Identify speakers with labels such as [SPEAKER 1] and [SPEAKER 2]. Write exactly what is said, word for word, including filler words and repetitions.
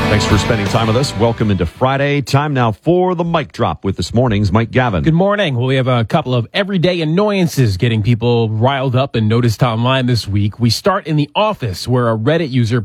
[SPEAKER 1] Thanks for spending time with us. Welcome into Friday. Time now for the Mic Drop with this morning's Mike Gavin.
[SPEAKER 2] Good morning. Well, we have a couple of everyday annoyances getting people riled up and noticed online this week. We start in the office, where a Reddit user